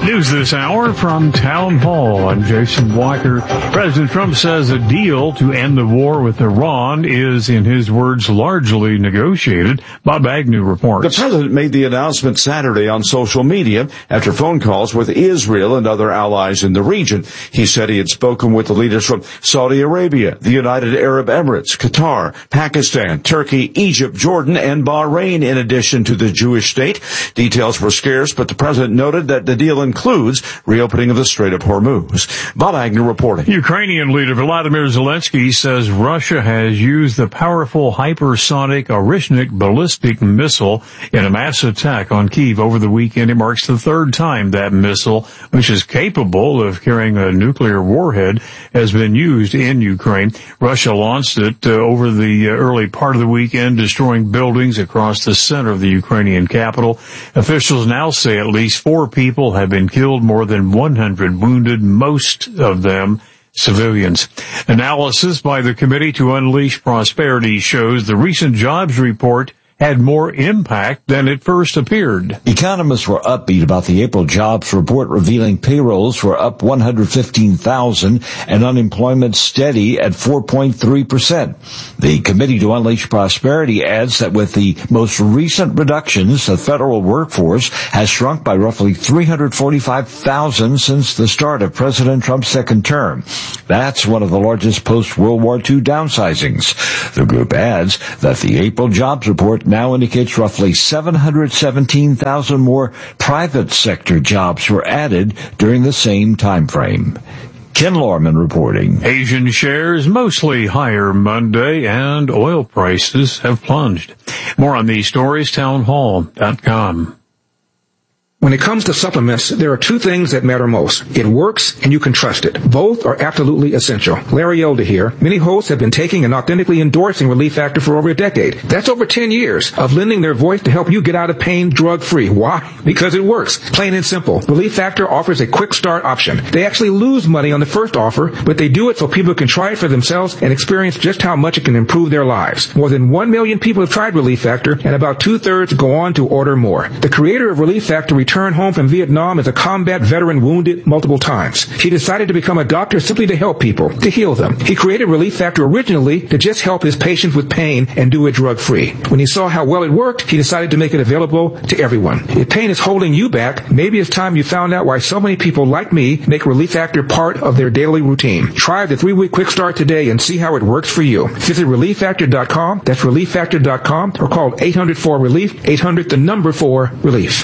News this hour from Town Hall. I'm Jason Walker. President Trump says a deal to end the war with Iran is, in his words, largely negotiated. Bob Agnew reports. The president made the announcement Saturday on social media after phone calls with Israel and other allies in the region. He said he had spoken with the leaders from Saudi Arabia, the United Arab Emirates, Qatar, Pakistan, Turkey, Egypt, Jordan, and Bahrain, in addition to the Jewish state. Details were scarce, but the president noted that the deal includes reopening of the Strait of Hormuz. Bob Agnew reporting. Ukrainian leader Volodymyr Zelensky says Russia has used the powerful hypersonic Orishnik ballistic missile in a mass attack on Kyiv over the weekend. It marks the third time that missile, which is capable of carrying a nuclear warhead, has been used in Ukraine. Russia launched it over the early part of the weekend, destroying buildings across the center of the Ukrainian capital. Officials now say at least 4 people have been killed, more than 100 wounded, most of them civilians. Analysis by the Committee to Unleash Prosperity shows the recent jobs report had more impact than it first appeared. Economists were upbeat about the April jobs report, revealing payrolls were up 115,000 and unemployment steady at 4.3%. The Committee to Unleash Prosperity adds that with the most recent reductions, the federal workforce has shrunk by roughly 345,000 since the start of President Trump's second term. That's one of the largest post-World War II downsizings. The group adds that the April jobs report now indicates roughly 717,000 more private sector jobs were added during the same time frame. Ken Lorman reporting. Asian shares mostly higher Monday, and oil prices have plunged. More on these stories, townhall.com. When it comes to supplements, there are 2 things that matter most. It works and you can trust it. Both are absolutely essential. Larry Elder here. Many hosts have been taking and authentically endorsing Relief Factor for over a decade. That's over 10 years of lending their voice to help you get out of pain drug-free. Why? Because it works. Plain and simple. Relief Factor offers a quick start option. They actually lose money on the first offer, but they do it so people can try it for themselves and experience just how much it can improve their lives. More than 1 million people have tried Relief Factor, and about 2/3 go on to order more. The creator of Relief Factor returned home from Vietnam as a combat veteran wounded multiple times. He decided to become a doctor simply to help people, to heal them. He created Relief Factor originally to just help his patients with pain and do it drug-free. When he saw how well it worked, he decided to make it available to everyone. If pain is holding you back, maybe it's time you found out why so many people like me make Relief Factor part of their daily routine. Try the 3-week quick start today and see how it works for you. Visit ReliefFactor.com, that's ReliefFactor.com, or call 800-4-RELIEF, 800-4-RELIEF.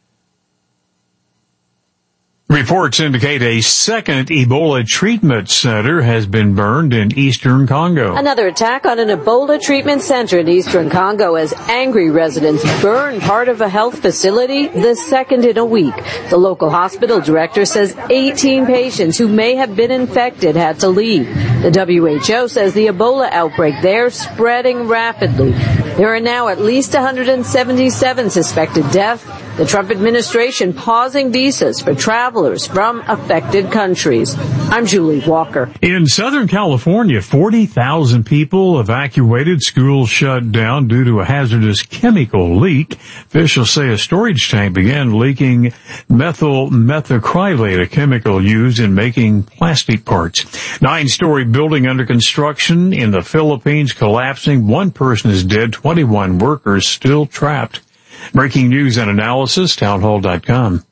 Reports indicate a second Ebola treatment center has been burned in eastern Congo. Another attack on an Ebola treatment center in eastern Congo as angry residents burn part of a health facility, the second in a week. The local hospital director says 18 patients who may have been infected had to leave. The WHO says the Ebola outbreak there spreading rapidly. There are now at least 177 suspected deaths. The Trump administration pausing visas for travelers from affected countries. I'm Julie Walker. In Southern California, 40,000 people evacuated, schools shut down due to a hazardous chemical leak. Officials say a storage tank began leaking methyl methacrylate, a chemical used in making plastic parts. 9-story building under construction in the Philippines collapsing. 1 person is dead, 21 workers still trapped. Breaking news and analysis, townhall.com.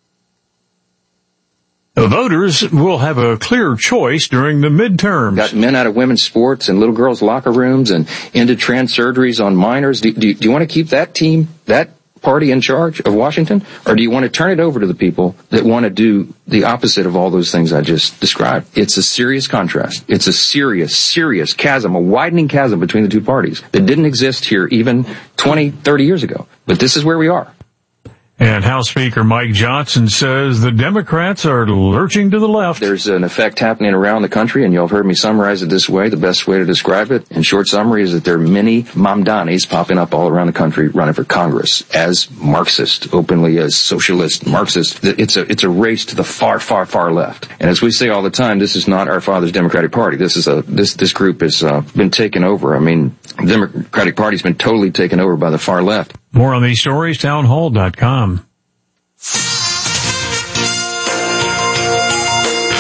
Voters will have a clear choice during the midterms. Got men out of women's sports and little girls' locker rooms and into trans surgeries on minors. Do you want to keep that team, that party in charge of Washington? Or do you want to turn it over to the people that want to do the opposite of all those things I just described? It's a serious contrast. It's a serious chasm, a widening chasm between the two parties that didn't exist here even 20, 30 years ago. But this is where we are. And House Speaker Mike Johnson says the Democrats are lurching to the left. There's an effect happening around the country, and you'll have heard me summarize it this way. The best way to describe it, in short summary, is that there are many Mamdanis popping up all around the country running for Congress as Marxist, openly as socialist, Marxist. It's a race to the far, far, far left. And as we say all the time, this is not our father's Democratic Party. This group has been taken over. I mean, the Democratic Party's been totally taken over by the far left. More on these stories, townhall.com.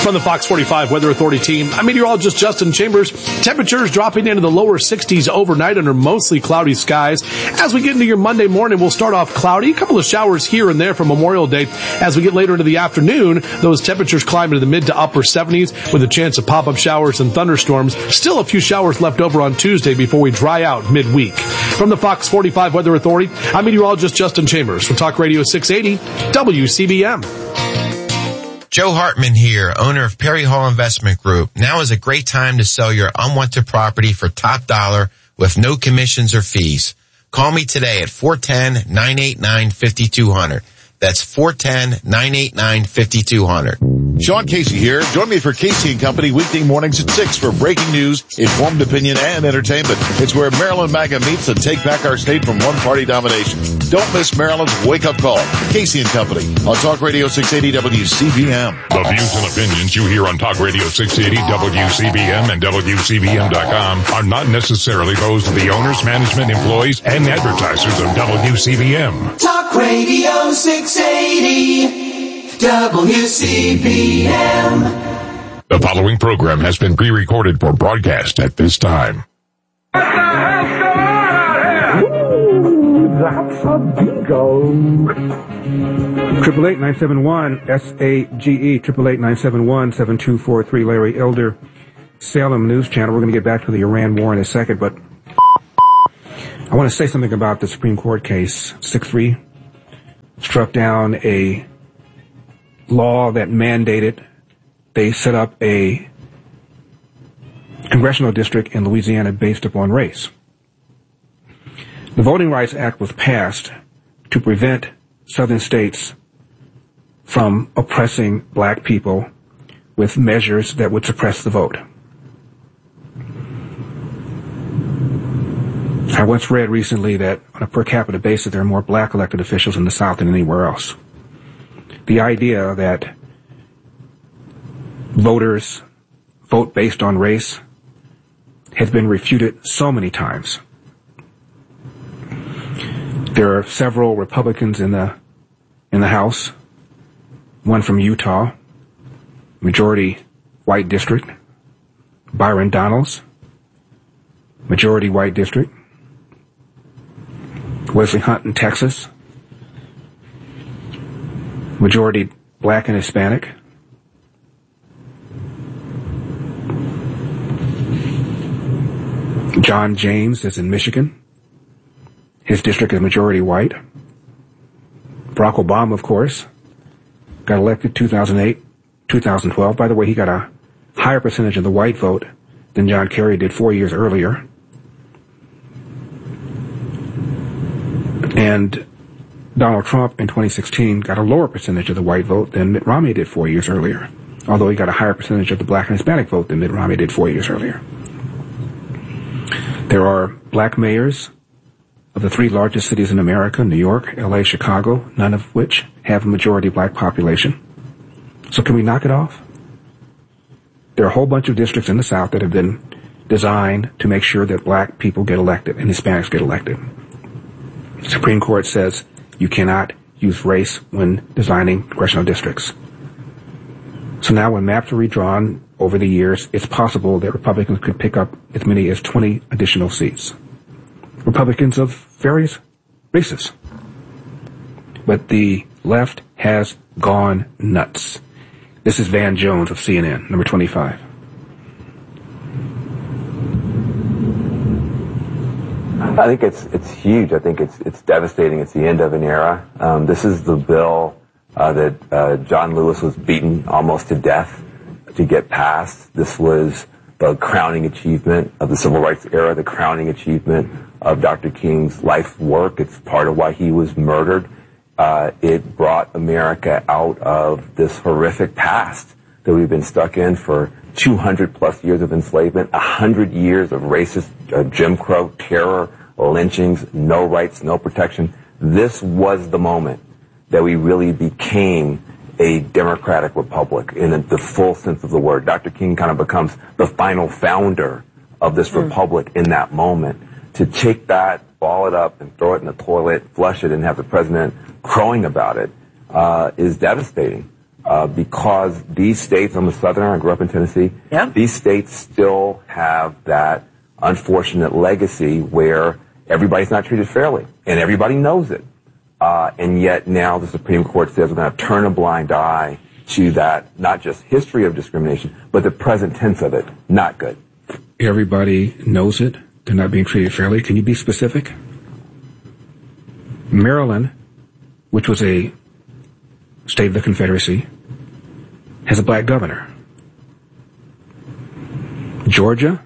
From the Fox 45 Weather Authority team, I'm meteorologist Justin Chambers. Temperatures dropping into the lower 60s overnight under mostly cloudy skies. As we get into your Monday morning, we'll start off cloudy. A couple of showers here and there for Memorial Day. As we get later into the afternoon, those temperatures climb into the mid to upper 70s with a chance of pop-up showers and thunderstorms. Still a few showers left over on Tuesday before we dry out midweek. From the Fox 45 Weather Authority, I'm meteorologist Justin Chambers for Talk Radio 680 WCBM. Joe Hartman here, owner of Perry Hall Investment Group. Now is a great time to sell your unwanted property for top dollar with no commissions or fees. Call me today at 410-989-5200. That's 410-989-5200. Sean Casey here. Join me for Casey & Company weekday mornings at 6 for breaking news, informed opinion, and entertainment. It's where Maryland MAGA meets and take back our state from one-party domination. Don't miss Maryland's wake-up call. Casey & Company on Talk Radio 680 WCBM. The views and opinions you hear on Talk Radio 680 WCBM and WCBM.com are not necessarily those of the owners, management, employees, and advertisers of WCBM. Talk Radio 680 WCBM. The following program has been pre-recorded for broadcast at this time. What the hell's going on out here? Ooh, that's a bingo. 888-971-SAGE, 888-971-7243, Larry Elder, Salem News Channel. We're going to get back to the Iran war in a second, but I want to say something about the Supreme Court case. 6-3 struck down a law that mandated they set up a congressional district in Louisiana based upon race. The Voting Rights Act was passed to prevent southern states from oppressing black people with measures that would suppress the vote. I once read recently that on a per capita basis there are more black elected officials in the South than anywhere else. The idea that voters vote based on race has been refuted so many times. There are several Republicans in the House, one from Utah, majority white district, Byron Donalds, majority white district, Wesley Hunt in Texas, majority black and Hispanic. John James is in Michigan. His district is majority white. Barack Obama, of course, got elected 2008, 2012. By the way, he got a higher percentage of the white vote than John Kerry did 4 years earlier. And Donald Trump in 2016 got a lower percentage of the white vote than Mitt Romney did 4 years earlier, although he got a higher percentage of the black and Hispanic vote than Mitt Romney did 4 years earlier. There are black mayors of the three largest cities in America, New York, LA, Chicago, none of which have a majority black population. So can we knock it off? There are a whole bunch of districts in the South that have been designed to make sure that black people get elected and Hispanics get elected. The Supreme Court says you cannot use race when designing congressional districts. So now when maps are redrawn over the years, it's possible that Republicans could pick up as many as 20 additional seats. Republicans of various races. But the left has gone nuts. This is Van Jones of CNN, number 25. I think it's huge. I think it's devastating. It's the end of an era. This is the bill that John Lewis was beaten almost to death to get passed. This was the crowning achievement of the civil rights era, the crowning achievement of Dr. King's life work. It's part of why he was murdered. It brought America out of this horrific past that we've been stuck in for 200 plus years of enslavement, 100 years of racist Jim Crow terror, lynchings, no rights, no protection. This was the moment that we really became a democratic republic in the full sense of the word. Dr. King kind of becomes the final founder of this republic in that moment. To take that, ball it up, and throw it in the toilet, flush it, and have the president crowing about it is devastating. because these states, I'm a Southerner, I grew up in Tennessee, these states still have that unfortunate legacy where everybody's not treated fairly, and everybody knows it. And yet now the Supreme Court says we're going to turn a blind eye to that, not just history of discrimination, but the present tense of it. Not good. Everybody knows it. They're not being treated fairly. Can you be specific? Maryland, which was a state of the Confederacy, has a black governor. Georgia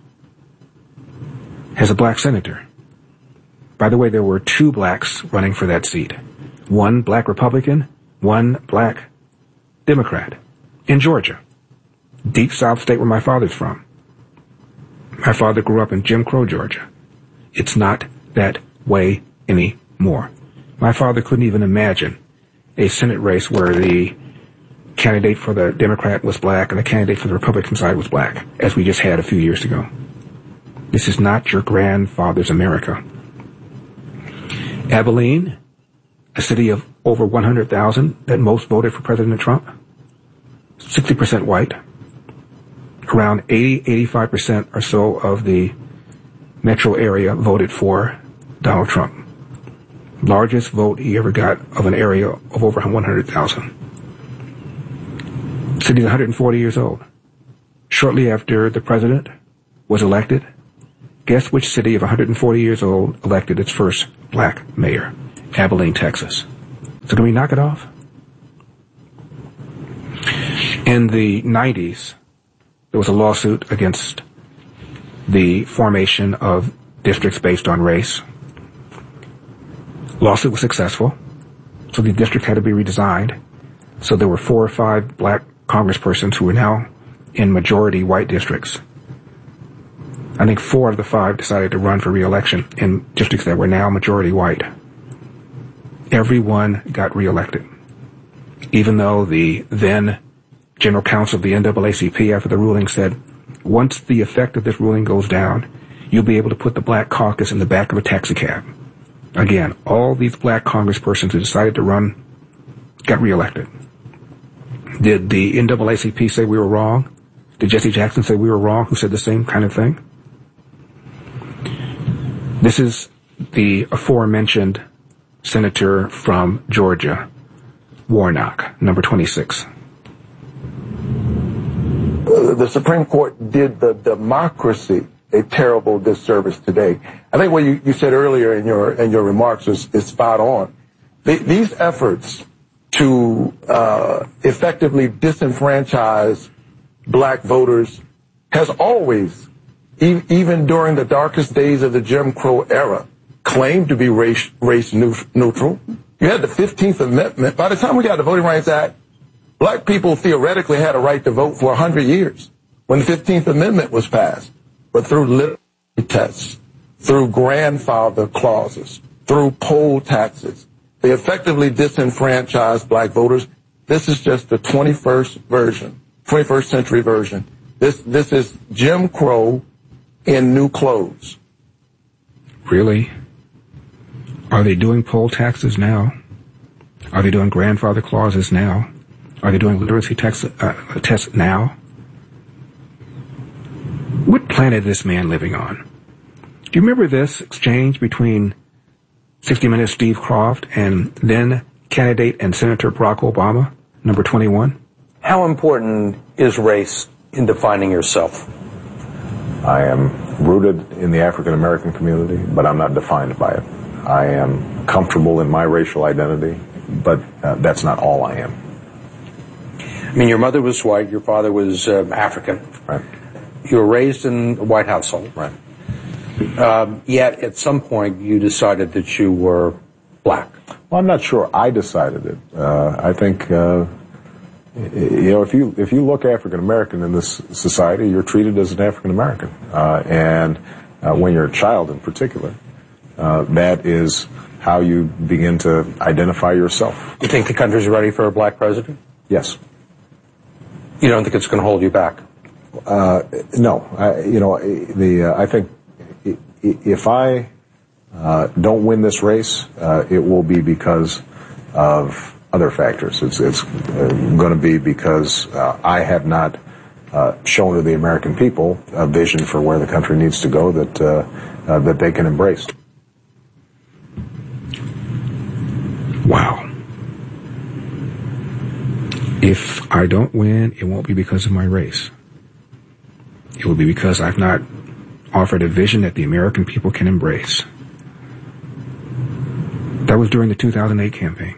has a black senator. By the way, there were 2 blacks running for that seat. 1 black Republican, 1 black Democrat in Georgia. Deep South state where my father's from. My father grew up in Jim Crow, Georgia. It's not that way anymore. My father couldn't even imagine a Senate race where the candidate for the Democrat was black and the candidate for the Republican side was black, as we just had a few years ago. This is not your grandfather's America. Abilene, a city of over 100,000 that most voted for President Trump, 60% white. Around 85% or so of the metro area voted for Donald Trump. Largest vote he ever got of an area of over 100,000. City's 140 years old. Shortly after the president was elected, guess which city of 140 years old elected its first black mayor? Abilene, Texas. So can we knock it off? In the 90s, there was a lawsuit against the formation of districts based on race. Lawsuit was successful, so the district had to be redesigned. So there were 4 or 5 black congresspersons who were now in majority white districts. I think 4 of the 5 decided to run for re-election in districts that were now majority white. Everyone got re-elected, even though the then General Counsel of the NAACP after the ruling said, once the effect of this ruling goes down, you'll be able to put the black caucus in the back of a taxi cab. Again, all these black congresspersons who decided to run got reelected. Did the NAACP say we were wrong? Did Jesse Jackson say we were wrong, who said the same kind of thing? This is the aforementioned senator from Georgia, Warnock, number 26. The Supreme Court did the democracy a terrible disservice today. I think what you said earlier in your remarks is spot on. These efforts to effectively disenfranchise black voters has always, even during the darkest days of the Jim Crow era, claimed to be race neutral. You had the 15th Amendment. By the time we got the Voting Rights Act, black people theoretically had a right to vote for 100 years when the 15th Amendment was passed. But through literacy tests, through grandfather clauses, through poll taxes, they effectively disenfranchised black voters. This is just the 21st century version. This is Jim Crow in new clothes. Really? Are they doing poll taxes now? Are they doing grandfather clauses now? Are they doing literacy tests now? What planet is this man living on? Do you remember this exchange between 60 Minutes Steve Croft and then candidate and Senator Barack Obama, number 21? How important is race in defining yourself? I am rooted in the African American community, but I'm not defined by it. I am comfortable in my racial identity, but that's not all I am. I mean, your mother was white, your father was African. Right. You were raised in a white household. Right. Yet, at some point, you decided that you were black. Well, I'm not sure I decided it. I think, if you look African American in this society, you're treated as an African American. And when you're a child in particular, that is how you begin to identify yourself. You think the country's ready for a black president? Yes. You don't think it's going to hold you back? No. I think if I don't win this race, it will be because of other factors. It's going to be because I have not shown to the American people a vision for where the country needs to go that they can embrace. Wow. If I don't win, it won't be because of my race. It will be because I've not offered a vision that the American people can embrace. That was during the 2008 campaign.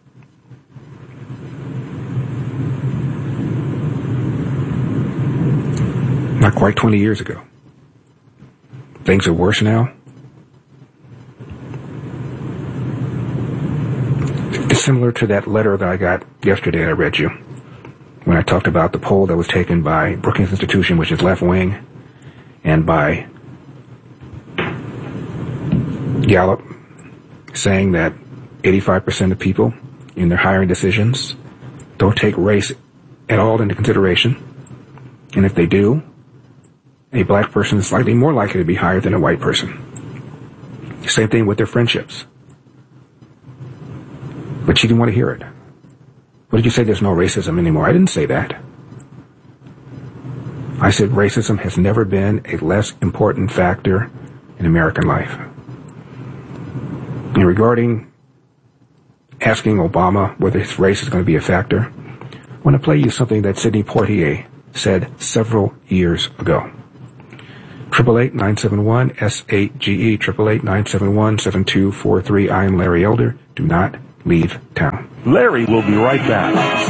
Not quite 20 years ago. Things are worse now. It's similar to that letter that I got yesterday that I read you, when I talked about the poll that was taken by Brookings Institution, which is left wing, and by Gallup, saying that 85% of people in their hiring decisions don't take race at all into consideration. And if they do, a black person is slightly more likely to be hired than a white person. Same thing with their friendships. But she didn't want to hear it. What did you say? There's no racism anymore. I didn't say that. I said racism has never been a less important factor in American life. And regarding asking Obama whether his race is going to be a factor, I want to play you something that Sidney Poitier said several years ago. 888-971-SAGE, 888-971-7243. I am Larry Elder. Do not leave town. Larry will be right back.